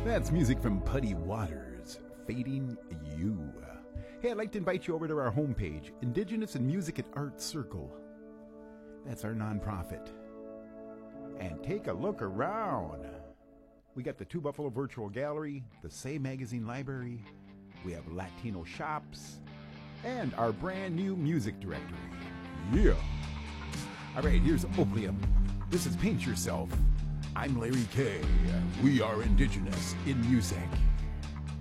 That's music from Putty Waters, Fading You. Hey, I'd like to invite you over to our homepage, Indigenous and Music at Art Circle. That's our nonprofit. And take a look around. We got the Two Buffalo Virtual Gallery, the Say Magazine Library, we have Latino shops, and our brand new music directory. Yeah! Alright, here's Opium. This is Paint Yourself. I'm Larry K. We are Indigenous in Music.